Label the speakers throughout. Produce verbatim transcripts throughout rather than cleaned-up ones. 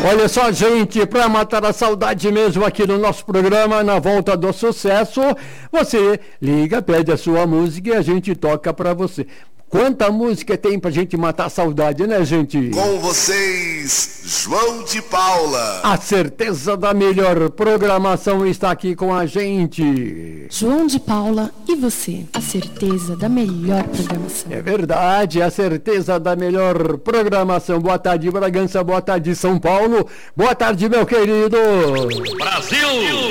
Speaker 1: Olha só, gente, para matar a saudade mesmo aqui no nosso programa, na volta do sucesso, você liga, pede a sua música e a gente toca para você. Quanta música tem pra gente matar a saudade, né, gente?
Speaker 2: Com vocês, João de Paula.
Speaker 1: A certeza da melhor programação está aqui com a gente.
Speaker 3: João de Paula e você, a certeza da melhor programação.
Speaker 1: É verdade, a certeza da melhor programação. Boa tarde, Bragança, boa tarde, São Paulo. Boa tarde, meu querido
Speaker 4: Brasil!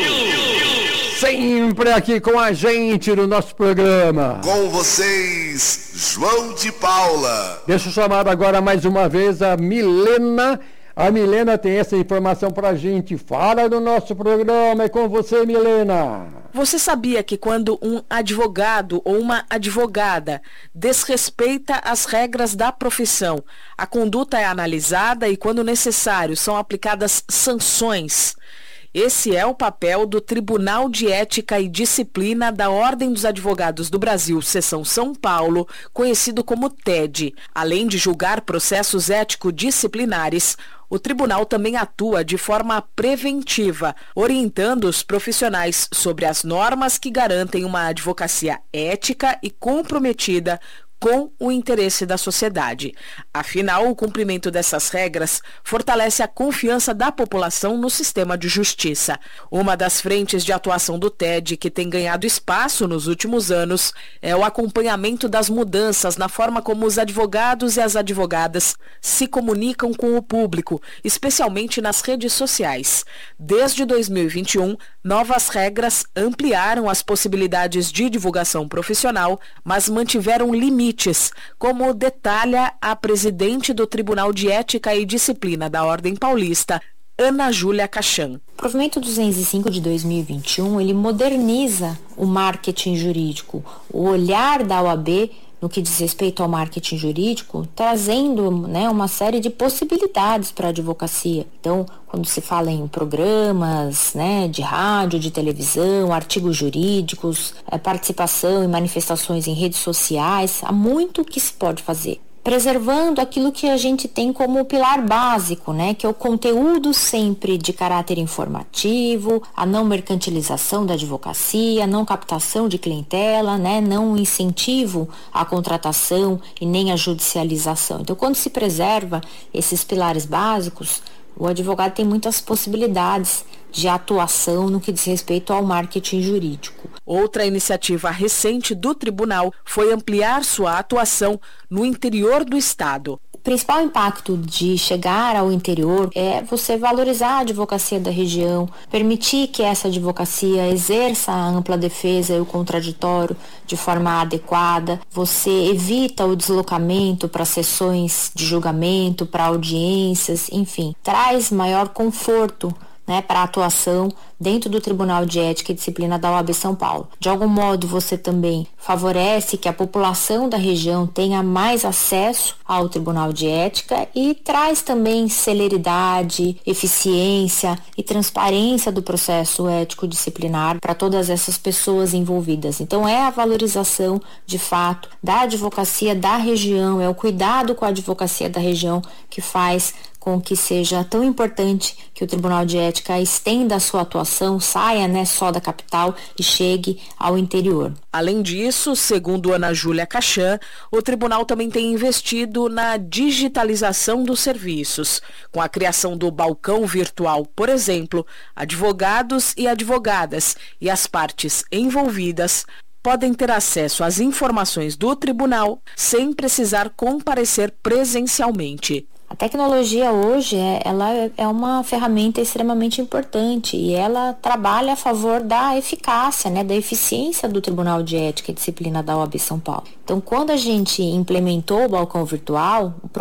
Speaker 1: Sempre aqui com a gente no nosso programa.
Speaker 2: Com vocês, João de Paula.
Speaker 1: Deixa eu chamar agora mais uma vez a Milena. A Milena tem essa informação pra gente. Fala no nosso programa, é com você, Milena.
Speaker 5: Você sabia que quando um advogado ou uma advogada desrespeita as regras da profissão, a conduta é analisada e, quando necessário, são aplicadas sanções? Esse é o papel do Tribunal de Ética e Disciplina da Ordem dos Advogados do Brasil, Seção São Paulo, conhecido como T E D. Além de julgar processos ético-disciplinares, o tribunal também atua de forma preventiva, orientando os profissionais sobre as normas que garantem uma advocacia ética e comprometida com o interesse da sociedade. Afinal, o cumprimento dessas regras fortalece a confiança da população no sistema de justiça. Uma das frentes de atuação do T E D que tem ganhado espaço nos últimos anos é o acompanhamento das mudanças na forma como os advogados e as advogadas se comunicam com o público, especialmente nas redes sociais. Desde dois mil e vinte e um, novas regras ampliaram as possibilidades de divulgação profissional, mas mantiveram limites, como detalha a presidente do Tribunal de Ética e Disciplina da Ordem Paulista, Ana Júlia Cachan.
Speaker 6: O provimento duzentos e cinco de dois mil e vinte e um, ele moderniza o marketing jurídico, o olhar da O A B no que diz respeito ao marketing jurídico, trazendo, né, uma série de possibilidades para a advocacia. Então, quando se fala em programas, né, de rádio, de televisão, artigos jurídicos, é, participação em manifestações em redes sociais, há muito que se pode fazer, preservando aquilo que a gente tem como pilar básico, né, que é o conteúdo sempre de caráter informativo, a não mercantilização da advocacia, a não captação de clientela, né, não incentivo à contratação e nem à judicialização. Então, quando se preserva esses pilares básicos, o advogado tem muitas possibilidades de atuação no que diz respeito ao marketing jurídico.
Speaker 5: Outra iniciativa recente do tribunal foi ampliar sua atuação no interior do estado.
Speaker 6: O principal impacto de chegar ao interior é você valorizar a advocacia da região, permitir que essa advocacia exerça a ampla defesa e o contraditório de forma adequada. Você evita o deslocamento para sessões de julgamento, para audiências, enfim, traz maior conforto, né, para a atuação dentro do Tribunal de Ética e Disciplina da O A B São Paulo. De algum modo, você também favorece que a população da região tenha mais acesso ao Tribunal de Ética e traz também celeridade, eficiência e transparência do processo ético-disciplinar para todas essas pessoas envolvidas. Então, é a valorização, de fato, da advocacia da região, é o cuidado com a advocacia da região que faz com que seja tão importante que o Tribunal de Ética estenda a sua atuação, saia, né, só da capital e chegue ao interior.
Speaker 5: Além disso, segundo Ana Júlia Cachan, o tribunal também tem investido na digitalização dos serviços. Com a criação do balcão virtual, por exemplo, advogados e advogadas e as partes envolvidas podem ter acesso às informações do tribunal sem precisar comparecer presencialmente.
Speaker 6: A tecnologia hoje é, ela é uma ferramenta extremamente importante e ela trabalha a favor da eficácia, né, da eficiência do Tribunal de Ética e Disciplina da O A B São Paulo. Então, quando a gente implementou o balcão virtual, o